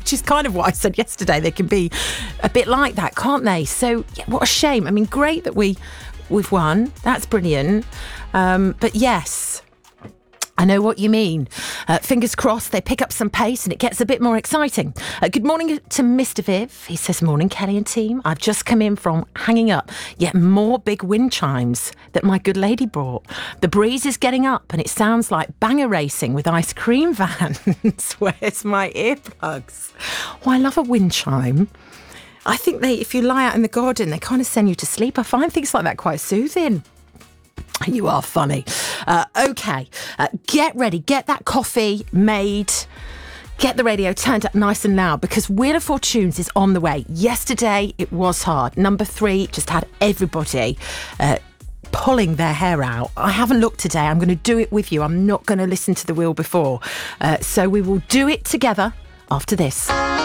which is kind of what I said yesterday. They can be a bit like that, can't they? So, yeah, what a shame. I mean, great that we've won. That's brilliant. But yes, I know what you mean. Fingers crossed they pick up some pace and it gets a bit more exciting. Good morning to Mr. Viv. He says, morning, Kelly and team. I've just come in from hanging up yet more big wind chimes that my good lady brought. The breeze is getting up and it sounds like banger racing with ice cream vans. Where's my earplugs? Oh, I love a wind chime. I think if you lie out in the garden, they kind of send you to sleep. I find things like that quite soothing. You are funny. Okay, get ready. Get that coffee made. Get the radio turned up nice and loud because Wheel of Fortunes is on the way. Yesterday, it was hard. Number 3 just had everybody pulling their hair out. I haven't looked today. I'm going to do it with you. I'm not going to listen to the wheel before. So we will do it together after this.